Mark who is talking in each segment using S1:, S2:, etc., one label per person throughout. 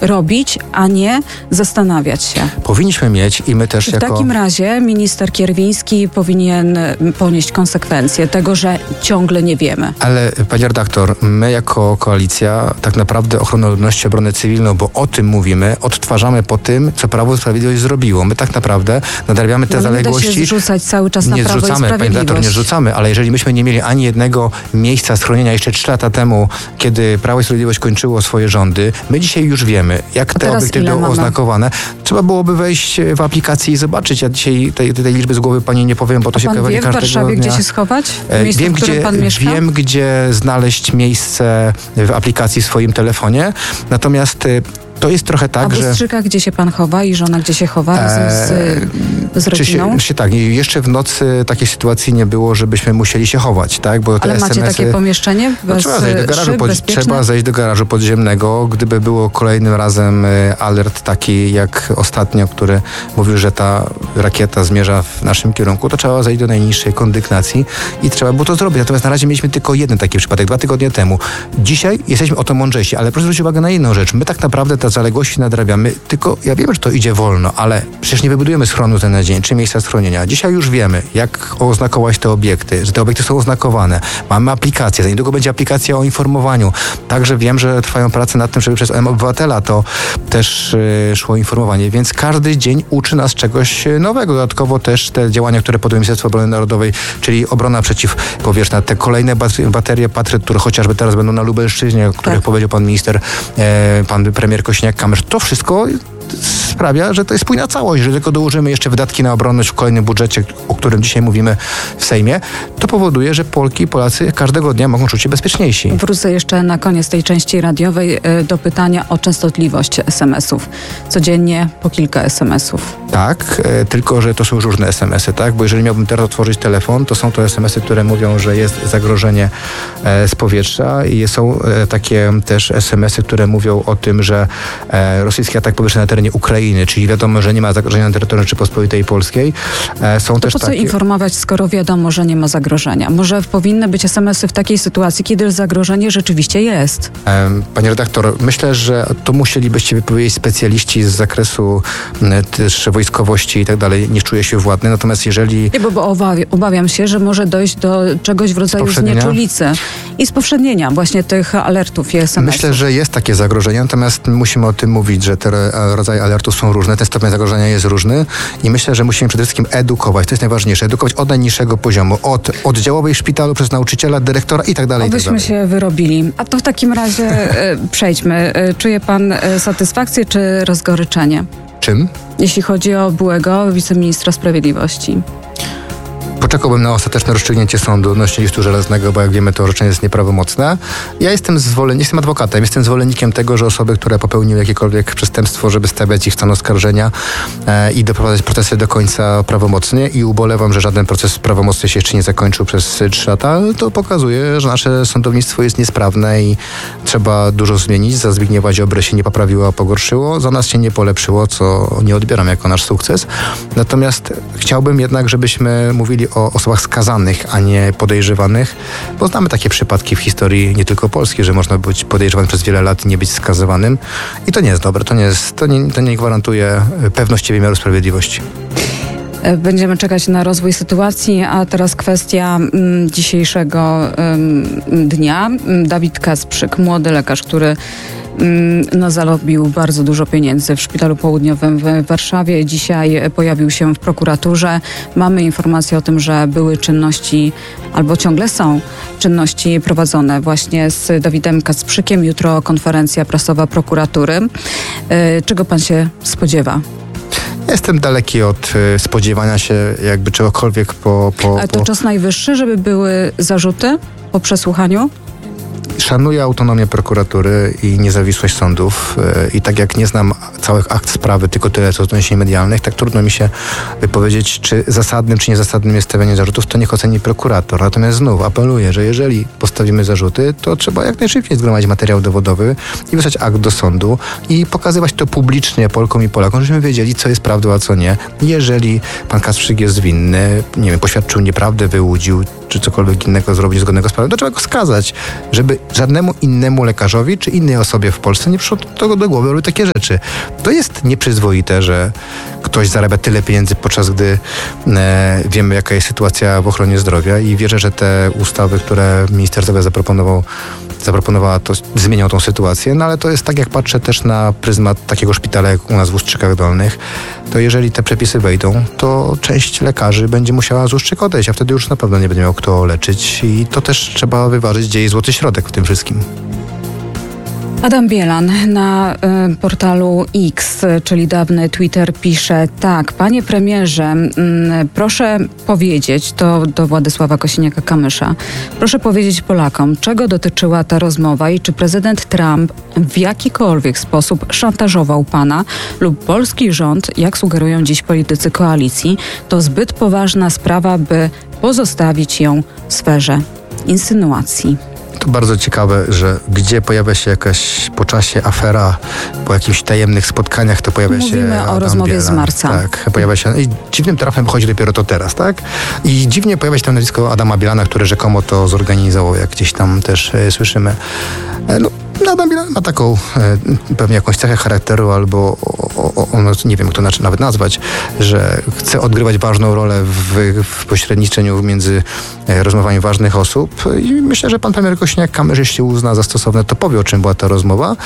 S1: robić, a nie zastanawiać się.
S2: Powinniśmy mieć i my też
S1: W takim razie minister Kierwiński powinien ponieść konsekwencje tego, że ciągle nie wiemy.
S2: Ale pani redaktor, my jako koalicja tak naprawdę ochronę ludności, obronę cywilną, bo o tym mówimy, odtwarzamy po tym, co Prawo i Sprawiedliwość zrobiło. My tak naprawdę nadrabiamy te zaległości.
S1: Nie da się zrzucać cały czas na Prawo i
S2: Sprawiedliwość. Pani redaktor, nie zrzucamy, ale jeżeli myśmy nie mieli ani jednego miejsca schronienia jeszcze 3 lata temu, kiedy Prawo i Sprawiedliwość kończyło swoje rządy, my dzisiaj już wiemy, jak te obiekty były oznakowane. Trzeba byłoby wejść w aplikację i zobaczyć. Ja dzisiaj tej liczby z głowy pani nie powiem, bo to się pojawia każdego dnia.
S1: Pan wie w Warszawie, gdzie się schować?
S2: Wiem, gdzie znaleźć miejsce w aplikacji w swoim telefonie. Natomiast to jest trochę tak,
S1: że... A w Bystrzykach, gdzie się pan chowa i żona gdzie się chowa razem z rodziną?
S2: Tak. Jeszcze w nocy takiej sytuacji nie było, żebyśmy musieli się chować, tak? Bo te
S1: Ale macie takie pomieszczenie?
S2: Trzeba zejść do garażu podziemnego. Gdyby było kolejnym razem alert taki jak ostatnio, który mówił, że ta rakieta zmierza w naszym kierunku, to trzeba zejść do najniższej kondygnacji i trzeba było to zrobić. Natomiast na razie mieliśmy tylko jeden taki przypadek, 2 tygodnie temu. Dzisiaj jesteśmy o to mądrzejsi, ale proszę zwrócić uwagę na inną rzecz. My tak naprawdę te zaległości nadrabiamy, tylko ja wiem, że to idzie wolno, ale przecież nie wybudujemy schronu ten na dzień, czy miejsca schronienia. Dzisiaj już wiemy, jak oznakować te obiekty, że te obiekty są oznakowane. Mamy aplikację, za niedługo będzie aplikacja o informowaniu. Także wiem, że trwają prace nad tym, żeby przez obywatela to też szło informowanie, więc każdy dzień uczy nas czegoś nowego. Dodatkowo też te działania, które podejmuje Ministerstwo Obrony Narodowej, czyli obrona przeciwpowietrzna, te kolejne baterie Patriot, które chociażby teraz będą na Lubelszczyźnie, o których powiedział pan minister, pan premier Kosiniak-Kamysz, to wszystko sprawia, że to jest spójna całość. Jeżeli tylko dołożymy jeszcze wydatki na obronność w kolejnym budżecie, o którym dzisiaj mówimy w Sejmie, to powoduje, że Polki i Polacy każdego dnia mogą czuć się bezpieczniejsi.
S1: Wrócę jeszcze na koniec tej części radiowej do pytania o częstotliwość SMS-ów. Codziennie po kilka SMS-ów.
S2: Tak, tylko że to są już różne SMS-y, tak? Bo jeżeli miałbym teraz otworzyć telefon, to są to SMS-y, które mówią, że jest zagrożenie z powietrza i są takie też SMS-y, które mówią o tym, że rosyjski atak powietrzny na terenie Ukrainy, czyli wiadomo, że nie ma zagrożenia na terytorium Rzeczypospolitej Polskiej. Są
S1: to
S2: też
S1: po co informować, skoro wiadomo, że nie ma zagrożenia? Może powinny być SMS-y w takiej sytuacji, kiedy zagrożenie rzeczywiście jest?
S2: Pani redaktor, myślę, że to musielibyście wypowiedzieć specjaliści z zakresu też wojskowości i tak dalej. Nie czuję się władny, natomiast jeżeli...
S1: Nie, bo obawiam się, że może dojść do czegoś w rodzaju znieczulicy i spowszednienia właśnie tych alertów i SMS-ów.
S2: Myślę, że jest takie zagrożenie, natomiast musimy o tym mówić, że te rodzaje alertów są różne, ten stopień zagrożenia jest różny i myślę, że musimy przede wszystkim edukować, to jest najważniejsze, edukować od najniższego poziomu, od oddziałowej szpitalu, przez nauczyciela, dyrektora i tak dalej.
S1: Obyśmy się wyrobili. A to w takim razie przejdźmy. Czuje pan satysfakcję czy rozgoryczenie?
S2: Czym?
S1: Jeśli chodzi o byłego wiceministra sprawiedliwości.
S2: Poczekałbym na ostateczne rozstrzygnięcie sądu odnośnie listu żelaznego, bo jak wiemy, to orzeczenie jest nieprawomocne. Ja jestem adwokatem, jestem zwolennikiem tego, że osoby, które popełniły jakiekolwiek przestępstwo, żeby stawiać ich w stan oskarżenia i doprowadzać procesy do końca prawomocnie i ubolewam, że żaden proces prawomocny się jeszcze nie zakończył przez 3 lata. To pokazuje, że nasze sądownictwo jest niesprawne i trzeba dużo zmienić. Za Zbigniewa Ziobry się nie poprawiło, a pogorszyło. Za nas się nie polepszyło, co nie odbieram jako nasz sukces. Natomiast chciałbym jednak, żebyśmy mówili o osobach skazanych, a nie podejrzewanych, bo znamy takie przypadki w historii nie tylko Polski, że można być podejrzewanym przez wiele lat i nie być skazywanym. I to nie jest dobre, to nie gwarantuje pewności wymiaru sprawiedliwości.
S1: Będziemy czekać na rozwój sytuacji, a teraz kwestia dzisiejszego dnia. Dawid Kasprzyk, młody lekarz, który zarobił bardzo dużo pieniędzy w Szpitalu Południowym w Warszawie. Dzisiaj pojawił się w prokuraturze. Mamy informację o tym, że były czynności, albo ciągle są czynności prowadzone właśnie z Dawidem Kasprzykiem. Jutro konferencja prasowa prokuratury. Czego pan się spodziewa?
S2: Jestem daleki od spodziewania się jakby czegokolwiek
S1: Ale to czas najwyższy, żeby były zarzuty po przesłuchaniu?
S2: Szanuję autonomię prokuratury i niezawisłość sądów i tak jak nie znam całych akt sprawy, tylko tyle co z doniesień medialnych, tak trudno mi się wypowiedzieć, czy zasadnym, czy niezasadnym jest stawianie zarzutów, to niech oceni prokurator. Natomiast znów apeluję, że jeżeli postawimy zarzuty, to trzeba jak najszybciej zgromadzić materiał dowodowy i wysłać akt do sądu i pokazywać to publicznie Polkom i Polakom, żebyśmy wiedzieli, co jest prawdą, a co nie. Jeżeli pan Kasprzyk jest winny, nie wiem, poświadczył nieprawdę, wyłudził, czy cokolwiek innego zrobił niezgodnego z prawem, to trzeba go skazać, żeby żadnemu innemu lekarzowi czy innej osobie w Polsce nie przyszło do głowy robić takie rzeczy. To jest nieprzyzwoite, że ktoś zarabia tyle pieniędzy, podczas gdy wiemy, jaka jest sytuacja w ochronie zdrowia i wierzę, że te ustawy, które minister zdrowia zaproponowała, to zmienią tą sytuację, no ale to jest tak, jak patrzę też na pryzmat takiego szpitala jak u nas w Ustrzykach Dolnych, to jeżeli te przepisy wejdą, to część lekarzy będzie musiała z Ustrzyk odejść, a wtedy już na pewno nie będzie miał kto leczyć i to też trzeba wyważyć, gdzie jest złoty środek w tym wszystkim.
S1: Adam Bielan na portalu X, czyli dawny Twitter, pisze tak: panie premierze, proszę powiedzieć, to do Władysława Kosiniaka-Kamysza, proszę powiedzieć Polakom, czego dotyczyła ta rozmowa i czy prezydent Trump w jakikolwiek sposób szantażował pana lub polski rząd, jak sugerują dziś politycy koalicji. To zbyt poważna sprawa, by pozostawić ją w sferze insynuacji.
S2: To bardzo ciekawe, że gdzie pojawia się jakaś po czasie afera, po jakichś tajemnych spotkaniach, to pojawia się
S1: Mówimy o rozmowie
S2: Bielan.
S1: z marca.
S2: Tak, pojawia się. I dziwnym trafem chodzi dopiero to teraz, tak? I dziwnie pojawia się tam nazwisko Adama Bielana, który rzekomo to zorganizował, jak gdzieś tam też słyszymy. Adam Bielan ma taką pewnie jakąś cechę charakteru albo nie wiem, jak to nawet nazwać, że chce odgrywać ważną rolę w pośredniczeniu między rozmowami ważnych osób i myślę, że pan premier Kosiniak-Kamysz, jeśli uzna za stosowne, to powie, o czym była ta rozmowa.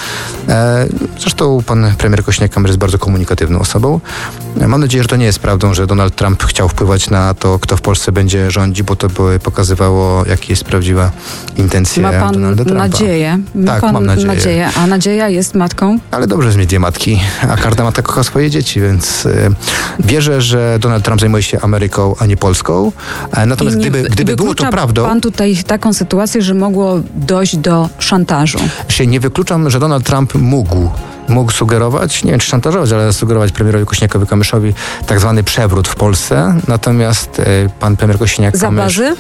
S2: Zresztą pan premier Kosiniak-Kamysz jest bardzo komunikatywną osobą. Mam nadzieję, że to nie jest prawdą, że Donald Trump chciał wpływać na to, kto w Polsce będzie rządzić, bo to by pokazywało, jaka jest prawdziwa intencja Donalda Trumpa.
S1: Nadzieję.
S2: Tak, mam nadzieję.
S1: A nadzieja jest matką?
S2: Ale dobrze jest mieć dwie matki, a każda matka kocha swoje dzieci, więc wierzę, że Donald Trump zajmuje się Ameryką, a nie Polską. Natomiast gdyby było to prawdą...
S1: pan tutaj taką sytuację, że mogło dojść do szantażu?
S2: Nie wykluczam, że Donald Trump mógł sugerować, nie wiem czy szantażować, ale sugerować premierowi Kosiniakowi-Kamyszowi tak zwany przewrót w Polsce. Natomiast pan premier Kosiniak-Kamysz...
S1: Za bazy?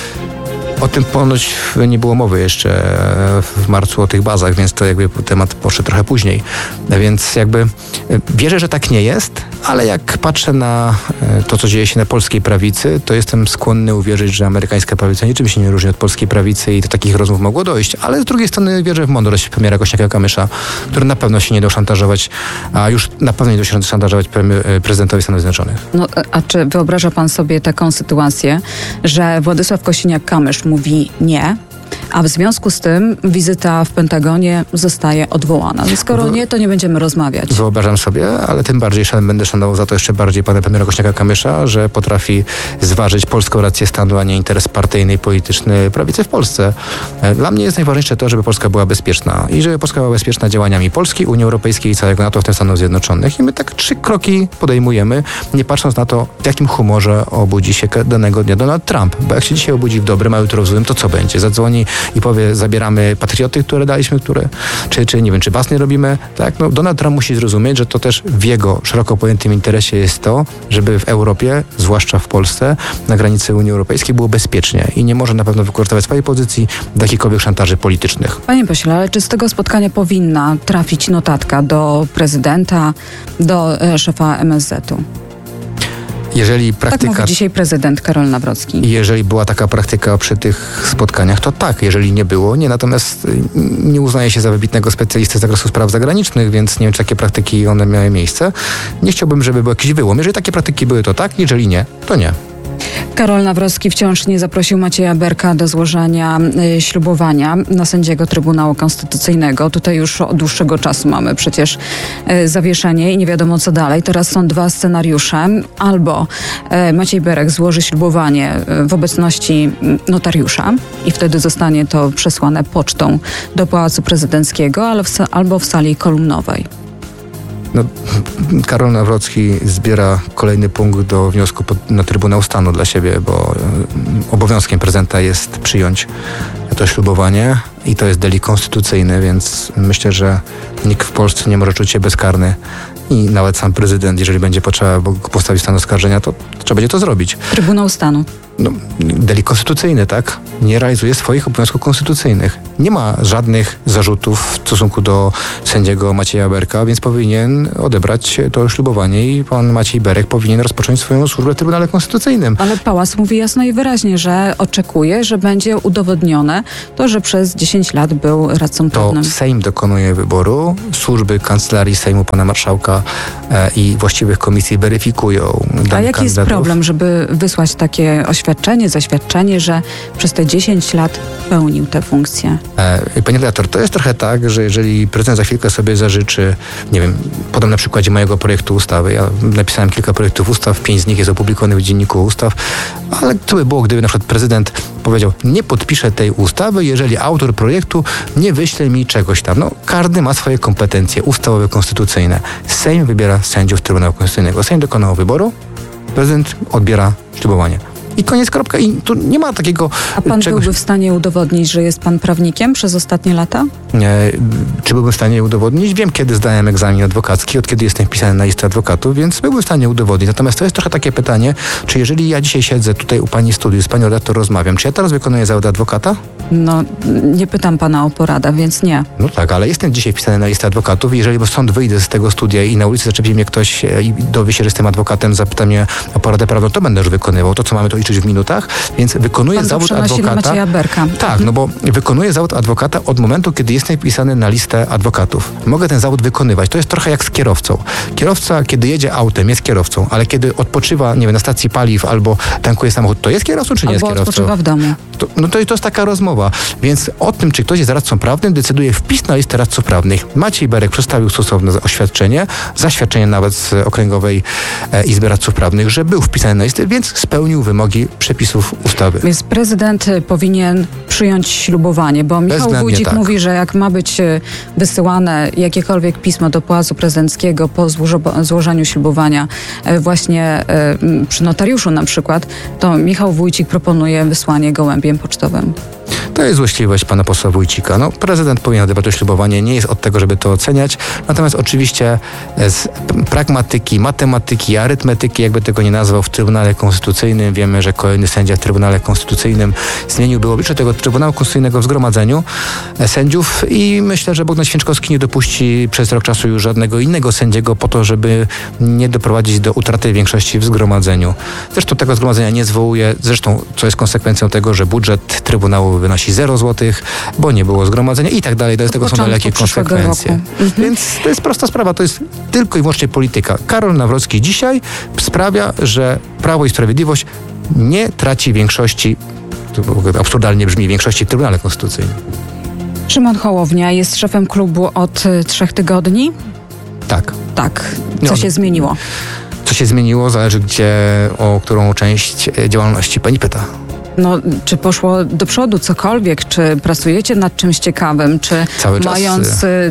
S2: O tym ponoć nie było mowy jeszcze w marcu o tych bazach, więc to jakby temat poszedł trochę później. Więc jakby wierzę, że tak nie jest, ale jak patrzę na to, co dzieje się na polskiej prawicy, to jestem skłonny uwierzyć, że amerykańska prawica niczym się nie różni od polskiej prawicy i do takich rozmów mogło dojść. Ale z drugiej strony wierzę w mądrość premiera Kosiniaka-Kamysza, który na pewno się nie dał szantażować, a już na pewno nie dał się szantażować prezydentowi Stanów Zjednoczonych.
S1: No, a czy wyobraża pan sobie taką sytuację, że Władysław Kosiniak-Kamysz mówi nie, a w związku z tym wizyta w Pentagonie zostaje odwołana? Skoro nie, to nie będziemy rozmawiać.
S2: Wyobrażam sobie, ale tym bardziej będę szanował za to jeszcze bardziej pana premiera Kosiniaka-Kamysza, że potrafi zważyć polską rację stanu, a nie interes partyjny i polityczny prawicy w Polsce. Dla mnie jest najważniejsze to, żeby Polska była bezpieczna i żeby Polska była bezpieczna działaniami Polski, Unii Europejskiej i całego NATO, w tym Stanów Zjednoczonych. I my tak 3 kroki podejmujemy, nie patrząc na to, w jakim humorze obudzi się danego dnia Donald Trump. Bo jak się dzisiaj obudzi w dobrym, a jutro w złym, to co będzie? Zadzwoni i powie, zabieramy patrioty, które daliśmy, czy nie wiem, czy was nie robimy. Tak? No, Donald Trump musi zrozumieć, że to też w jego szeroko pojętym interesie jest to, żeby w Europie, zwłaszcza w Polsce, na granicy Unii Europejskiej było bezpiecznie i nie może na pewno wykorzystywać swojej pozycji do jakichkolwiek szantaży politycznych.
S1: Panie pośle, ale czy z tego spotkania powinna trafić notatka do prezydenta, do szefa MSZ-u?
S2: Jeżeli praktyka...
S1: Tak mówi dzisiaj prezydent Karol Nawrocki.
S2: Jeżeli była taka praktyka przy tych spotkaniach, to tak. Jeżeli nie było, nie. Natomiast nie uznaje się za wybitnego specjalisty z zakresu spraw zagranicznych, więc nie wiem, czy takie praktyki one miały miejsce. Nie chciałbym, żeby był jakiś wyłom. Jeżeli takie praktyki były, to tak. Jeżeli nie, to nie.
S1: Karol Nawrocki wciąż nie zaprosił Macieja Berka do złożenia ślubowania na sędziego Trybunału Konstytucyjnego. Tutaj już od dłuższego czasu mamy przecież zawieszenie i nie wiadomo co dalej. Teraz są 2 scenariusze. Albo Maciej Berek złoży ślubowanie w obecności notariusza i wtedy zostanie to przesłane pocztą do Pałacu Prezydenckiego, albo w sali kolumnowej.
S2: No, Karol Nawrocki zbiera kolejny punkt do wniosku na Trybunał Stanu dla siebie, bo obowiązkiem prezydenta jest przyjąć to ślubowanie i to jest delikt konstytucyjny, więc myślę, że nikt w Polsce nie może czuć się bezkarny i nawet sam prezydent, jeżeli będzie potrzeba postawić stan oskarżenia, to trzeba będzie to zrobić.
S1: Trybunał Stanu.
S2: delik konstytucyjny, tak? Nie realizuje swoich obowiązków konstytucyjnych. Nie ma żadnych zarzutów w stosunku do sędziego Macieja Berka, więc powinien odebrać to ślubowanie i pan Maciej Berek powinien rozpocząć swoją służbę w Trybunale Konstytucyjnym.
S1: Ale Pałac mówi jasno i wyraźnie, że oczekuje, że będzie udowodnione to, że przez 10 lat był radcą prawnym.
S2: To Sejm dokonuje wyboru, służby Kancelarii Sejmu pana marszałka i właściwych komisji weryfikują danych.
S1: A jaki jest problem, żeby wysłać takie oświadczenie, zaświadczenie, że przez te 10 lat pełnił tę funkcję?
S2: Panie redaktor, to jest trochę tak, że jeżeli prezydent za chwilkę sobie zażyczy, nie wiem, podam na przykładzie mojego projektu ustawy. Ja napisałem kilka projektów ustaw, 5 z nich jest opublikowanych w Dzienniku Ustaw, ale co by było, gdyby na przykład prezydent powiedział, nie podpiszę tej ustawy, jeżeli autor projektu nie wyśle mi czegoś tam. Każdy ma swoje kompetencje ustawowe, konstytucyjne. Sejm wybiera sędziów Trybunału Konstytucyjnego. Sejm dokonał wyboru, prezydent odbiera ślubowanie. I koniec, kropka. I tu nie ma takiego
S1: A pan byłby w stanie udowodnić, że jest pan prawnikiem przez ostatnie lata?
S2: Czy byłbym w stanie udowodnić? Wiem, kiedy zdałem egzamin adwokacki, od kiedy jestem wpisany na listę adwokatów, więc byłbym w stanie udowodnić. Natomiast to jest trochę takie pytanie, czy jeżeli ja dzisiaj siedzę tutaj u pani studiu, z panią redaktor rozmawiam, czy ja teraz wykonuję zawód adwokata?
S1: Nie pytam pana o poradę, więc nie.
S2: Tak, ale jestem dzisiaj wpisany na listę adwokatów i jeżeli stąd wyjdę z tego studia i na ulicy zaczepi mnie ktoś i dowie się, że jestem adwokatem, zapyta mnie o poradę prawną, to będę już wykonywał to, co mamy tu liczyć w minutach, więc wykonuję zawód adwokata.
S1: Macieja Berka.
S2: Tak, bo wykonuję zawód adwokata od momentu, kiedy jestem wpisany na listę adwokatów. Mogę ten zawód wykonywać. To jest trochę jak z kierowcą. Kierowca, kiedy jedzie autem, jest kierowcą, ale kiedy odpoczywa, nie wiem, na stacji paliw albo tankuje samochód, to jest kierowcą, czy nie jest kierowcą?
S1: Odpoczywa w domu.
S2: To jest taka rozmowa. Więc o tym, czy ktoś jest radcą prawnym, decyduje wpis na listę radców prawnych. Maciej Berek przedstawił stosowne oświadczenie, zaświadczenie nawet z Okręgowej Izby Radców Prawnych, że był wpisany na listę, więc spełnił wymogi przepisów ustawy.
S1: Więc prezydent powinien przyjąć ślubowanie, bo Michał Wójcik mówi, że jak ma być wysyłane jakiekolwiek pismo do Pałacu Prezydenckiego po złożeniu ślubowania właśnie przy notariuszu na przykład, to Michał Wójcik proponuje wysłanie gołębiem pocztowym.
S2: To jest złośliwość pana posła Wójcika. Prezydent powinien odebrać ślubowanie, nie jest od tego, żeby to oceniać. Natomiast oczywiście z pragmatyki, matematyki, arytmetyki, jakby tego nie nazwał, w Trybunale Konstytucyjnym wiemy, że kolejny sędzia w Trybunale Konstytucyjnym zmieniłby oblicze tego Trybunału Konstytucyjnego w zgromadzeniu sędziów i myślę, że Bogdan Święczkowski nie dopuści przez rok czasu już żadnego innego sędziego po to, żeby nie doprowadzić do utraty większości w zgromadzeniu. Zresztą tego zgromadzenia nie zwołuje, co jest konsekwencją tego, że budżet Trybunału wynosi 0 złotych, bo nie było zgromadzenia i tak dalej. Do tego są dalekie konsekwencje. Więc to jest prosta sprawa. To jest tylko i wyłącznie polityka. Karol Nawrocki dzisiaj sprawia, że Prawo i Sprawiedliwość nie traci większości, to absurdalnie brzmi, większości w Trybunale Konstytucyjnym.
S1: Szymon Hołownia jest szefem klubu od 3 tygodni?
S2: Tak.
S1: Co się zmieniło?
S2: Co się zmieniło, zależy o którą część działalności pani pyta.
S1: Czy poszło do przodu cokolwiek? Czy pracujecie nad czymś ciekawym? Czy mając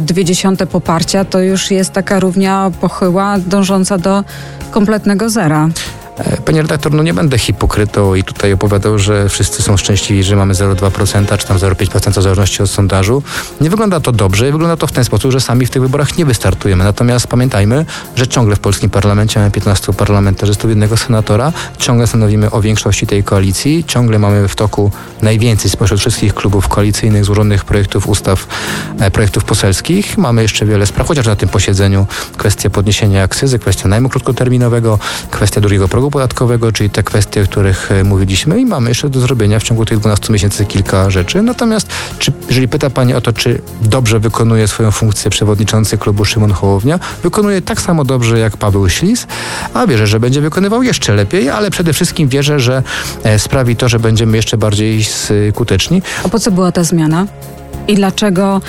S1: 0,2 poparcia, to już jest taka równia pochyła, dążąca do kompletnego zera?
S2: Panie redaktor, nie będę hipokrytą i tutaj opowiadał, że wszyscy są szczęśliwi, że mamy 0,2% czy tam 0,5% w zależności od sondażu. Nie wygląda to dobrze i wygląda to w ten sposób, że sami w tych wyborach nie wystartujemy. Natomiast pamiętajmy, że ciągle w polskim parlamencie mamy 15 parlamentarzystów, 1 senatora, ciągle stanowimy o większości tej koalicji, ciągle mamy w toku najwięcej spośród wszystkich klubów koalicyjnych złożonych projektów ustaw, projektów poselskich. Mamy jeszcze wiele spraw, chociaż na tym posiedzeniu kwestia podniesienia akcyzy, kwestia najmu krótkoterminowego, kwestia drugiego progu podatkowego, czyli te kwestie, o których mówiliśmy i mamy jeszcze do zrobienia w ciągu tych 12 miesięcy kilka rzeczy. Natomiast jeżeli pyta pani o to, czy dobrze wykonuje swoją funkcję przewodniczący klubu Szymon Hołownia, wykonuje tak samo dobrze jak Paweł Ślis, a wierzę, że będzie wykonywał jeszcze lepiej, ale przede wszystkim wierzę, że sprawi to, że będziemy jeszcze bardziej skuteczni.
S1: A po co była ta zmiana? I dlaczego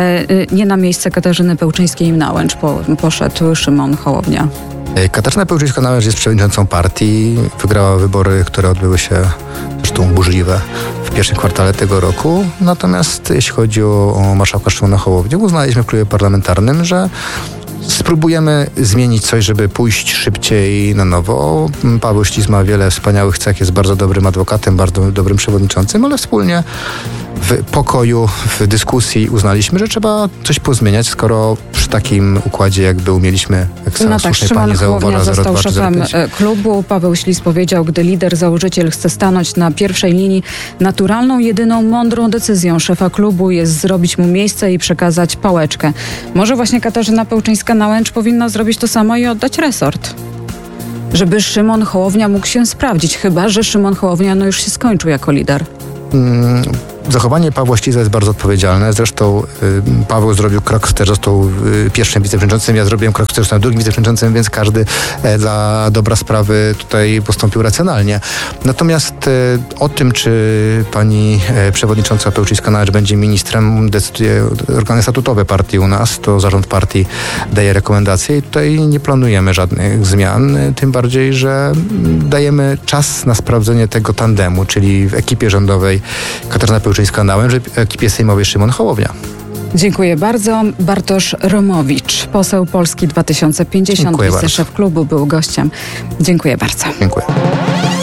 S1: nie na miejsce Katarzyny Pełczyńskiej-Nałęcz poszedł Szymon Hołownia?
S2: Katarzyna Pełczyńska-Nałęcz jest przewodniczącą partii. Wygrała wybory, które odbyły się zresztą burzliwe w pierwszym kwartale tego roku. Natomiast jeśli chodzi o marszałka Szymona Hołownię, uznaliśmy w klubie parlamentarnym, że spróbujemy zmienić coś, żeby pójść szybciej na nowo. Paweł Ślis ma wiele wspaniałych cech, jest bardzo dobrym adwokatem, bardzo dobrym przewodniczącym, ale wspólnie w pokoju, w dyskusji uznaliśmy, że trzeba coś pozmieniać, skoro w takim układzie, jak mieliśmy, jak
S1: no tak, Szymon Hołownia został szefem klubu. Paweł Ślis powiedział, gdy lider, założyciel chce stanąć na pierwszej linii, naturalną, jedyną mądrą decyzją szefa klubu jest zrobić mu miejsce i przekazać pałeczkę. Może właśnie Katarzyna Pełczyńska-Nałęcz powinna zrobić to samo i oddać resort, żeby Szymon Hołownia mógł się sprawdzić, chyba że Szymon Hołownia już się skończył jako lider.
S2: Zachowanie Pawła Ślisa jest bardzo odpowiedzialne. Zresztą Paweł zrobił krok wstecz, został pierwszym wiceprzewodniczącym, ja zrobiłem krok wstecz, zostałem drugim wiceprzewodniczącym, więc każdy dla dobra sprawy tutaj postąpił racjonalnie. Natomiast o tym, czy pani przewodnicząca Pełczyńska-Nałęcz będzie ministrem, decyduje organy statutowe partii u nas. To zarząd partii daje rekomendacje i tutaj nie planujemy żadnych zmian. Tym bardziej, że dajemy czas na sprawdzenie tego tandemu, czyli w ekipie rządowej Katarzyna Pełczyńska-Nałęcz, w ekipie sejmowej Szymon Hołownia.
S1: Dziękuję bardzo. Bartosz Romowicz, poseł Polski 2050, wiceszef klubu, był gościem. Dziękuję bardzo.
S2: Dziękuję.